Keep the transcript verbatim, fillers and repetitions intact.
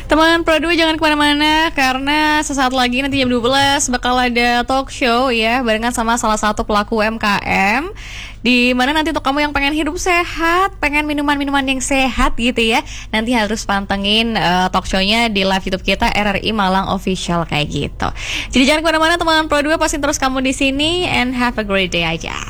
Teman Pro dua jangan kemana-mana, karena sesaat lagi nanti jam dua belas bakal ada talk show ya, barengan sama salah satu pelaku U M K M. Di mana nanti untuk kamu yang pengen hidup sehat, pengen minuman-minuman yang sehat gitu ya, nanti harus pantengin uh, talk show-nya di live YouTube kita R R I Malang Official kayak gitu. Jadi jangan kemana-mana teman Pro dua, pasin terus kamu di sini and have a great day aja.